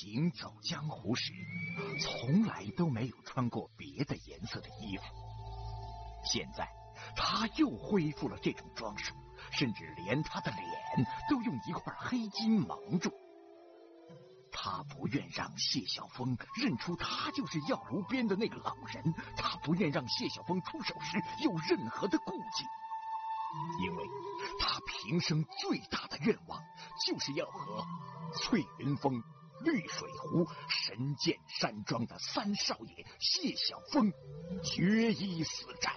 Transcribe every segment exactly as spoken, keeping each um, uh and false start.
行走江湖时，从来都没有穿过别的颜色的衣服。现在，他又恢复了这种装束，甚至连他的脸都用一块黑金蒙住。他不愿让谢晓峰认出他就是药炉边的那个老人，他不愿让谢晓峰出手时有任何的顾忌，因为他平生最大的愿望就是要和翠云峰、绿水湖、神剑山庄的三少爷谢晓峰决一死战。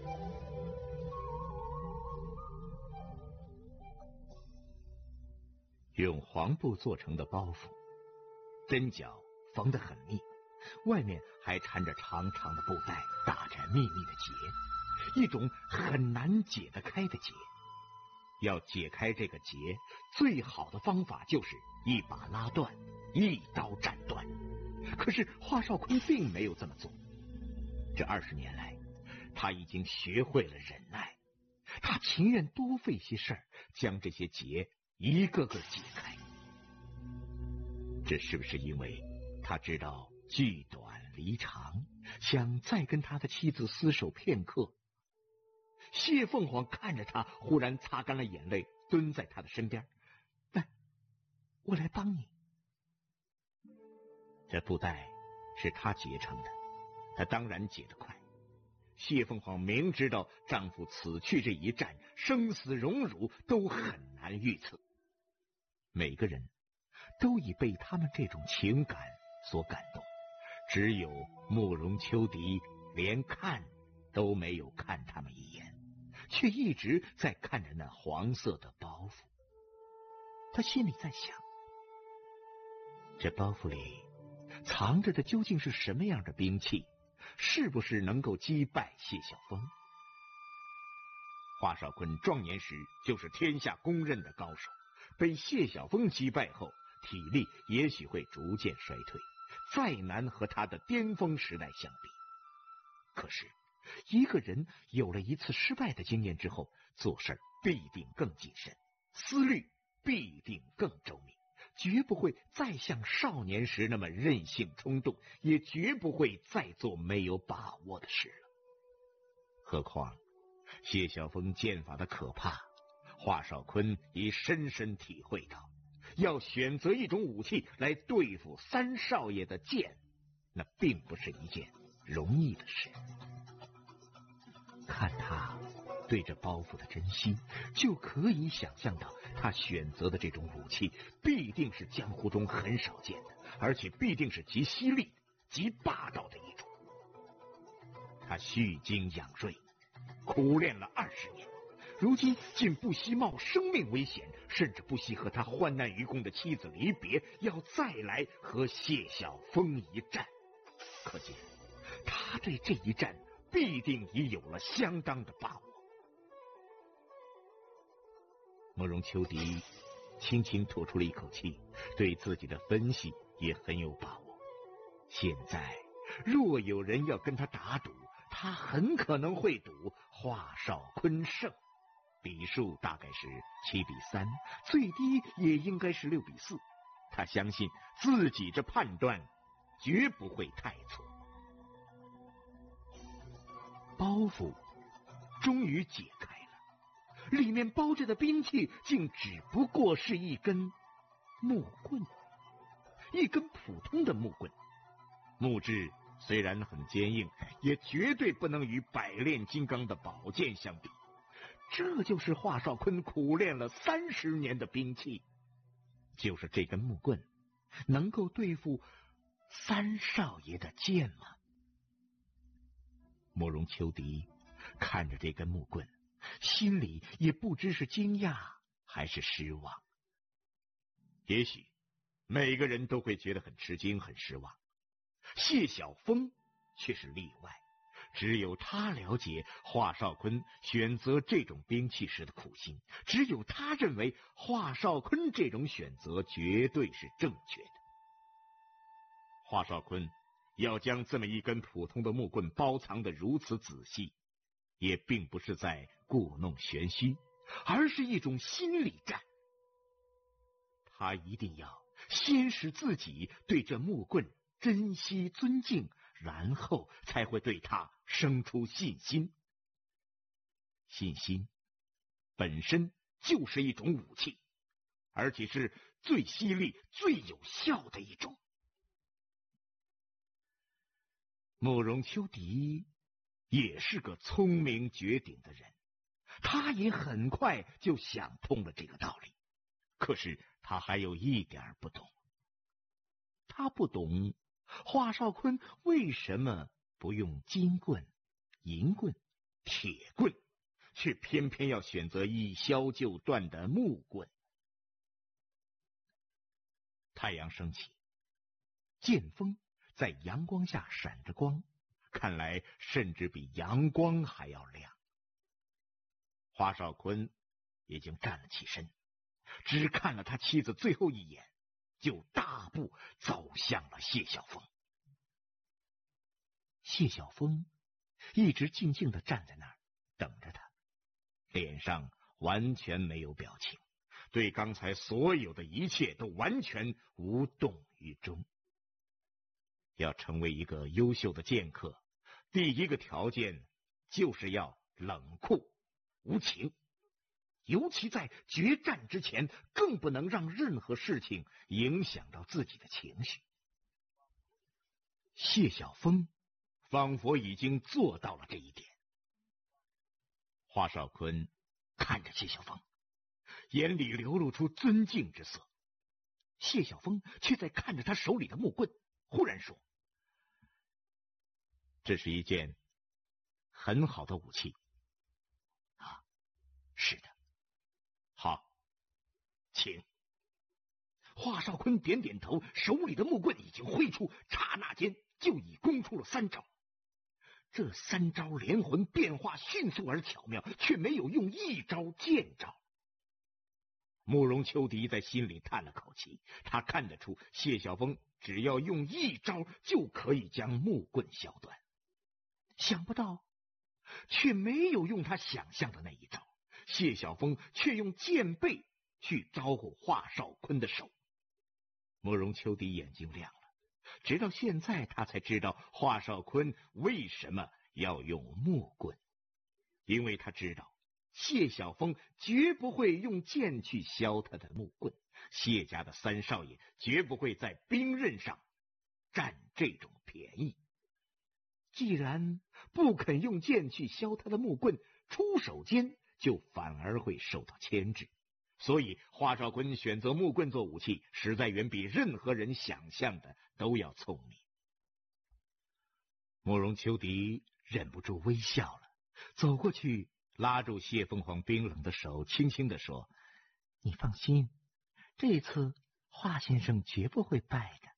用黄布做成的包袱，针脚缝得很密，外面还缠着长长的布带，打着密密的结，一种很难解得开的结。要解开这个结，最好的方法就是一把拉断，一刀斩断。可是华少坤并没有这么做。这二十年来，他已经学会了忍耐，他情愿多费些事儿，将这些结一个个解开。这是不是因为他知道聚短离长，想再跟他的妻子厮守片刻？谢凤凰看着他，忽然擦干了眼泪，蹲在他的身边。来，我来帮你。这布袋是他结成的，他当然解得快。谢凤凰明知道丈夫此去这一战，生死荣辱都很难预测。每个人都已被他们这种情感所感动，只有慕容秋荻连看都没有看他们一眼，却一直在看着那黄色的包袱。他心里在想，这包袱里藏着的究竟是什么样的兵器？是不是能够击败谢晓峰？华少坤壮年时就是天下公认的高手，被谢晓峰击败后，体力也许会逐渐衰退，再难和他的巅峰时代相比。可是一个人有了一次失败的经验之后，做事必定更谨慎，思虑必定更周密，绝不会再像少年时那么任性冲动，也绝不会再做没有把握的事了。何况谢晓峰剑法的可怕，华少坤已深深体会到，要选择一种武器来对付三少爷的剑，那并不是一件容易的事。看他对这包袱的珍惜，就可以想象到他选择的这种武器必定是江湖中很少见的，而且必定是极犀利、极霸道的一种。他蓄精养锐，苦练了二十年，如今竟不惜冒生命危险，甚至不惜和他患难于共的妻子离别，要再来和谢晓峰一战。可见他对这一战必定已有了相当的把握。慕容秋荻轻轻吐出了一口气，对自己的分析也很有把握。现在若有人要跟他打赌，他很可能会赌华少坤胜，比数大概是七比三，最低也应该是六比四。他相信自己这判断绝不会太错。包袱终于解开了，里面包着的兵器竟只不过是一根木棍，一根普通的木棍。木质虽然很坚硬，也绝对不能与百炼金刚的宝剑相比。这就是华少坤苦练了三十年的兵器，就是这根木棍能够对付三少爷的剑吗？慕容秋荻看着这根木棍，心里也不知是惊讶还是失望。也许每个人都会觉得很吃惊、很失望，谢晓峰却是例外。只有他了解华少坤选择这种兵器时的苦心，只有他认为华少坤这种选择绝对是正确的。华少坤要将这么一根普通的木棍包藏得如此仔细，也并不是在故弄玄虚，而是一种心理战。他一定要先使自己对这木棍珍惜尊敬，然后才会对他生出信心。信心本身就是一种武器，而且是最犀利、最有效的一种。慕容秋荻也是个聪明绝顶的人，他也很快就想通了这个道理。可是他还有一点不懂，他不懂华少坤为什么不用金棍、银棍、铁棍，却偏偏要选择一削就断的木棍。太阳升起，剑锋在阳光下闪着光，看来甚至比阳光还要亮。华少坤已经站了起身，只看了他妻子最后一眼，就大步走向了谢晓峰。谢晓峰一直静静地站在那儿等着他，脸上完全没有表情，对刚才所有的一切都完全无动于衷。要成为一个优秀的剑客，第一个条件就是要冷酷无情，尤其在决战之前，更不能让任何事情影响到自己的情绪。谢晓峰仿佛已经做到了这一点。华少坤看着谢晓峰，眼里流露出尊敬之色。谢晓峰却在看着他手里的木棍，忽然说：“这是一件很好的武器。”啊，是的。好，请。华少坤点点头，手里的木棍已经挥出，刹那间就已攻出了三招。这三招连环变化迅速而巧妙，却没有用一招剑招。慕容秋荻在心里叹了口气，他看得出谢晓峰只要用一招就可以将木棍削断，想不到却没有用他想象的那一招，谢晓峰却用剑背去招呼华少坤的手。慕容秋荻眼睛亮了，直到现在他才知道华少坤为什么要用木棍，因为他知道谢晓峰绝不会用剑去削他的木棍，谢家的三少爷绝不会在兵刃上占这种便宜。既然不肯用剑去削他的木棍，出手间就反而会受到牵制。所以华少坤选择木棍做武器，实在远比任何人想象的都要聪明。慕容秋荻忍不住微笑了，走过去拉住谢凤凰冰冷的手，轻轻地说：“你放心，这次华先生绝不会败的。”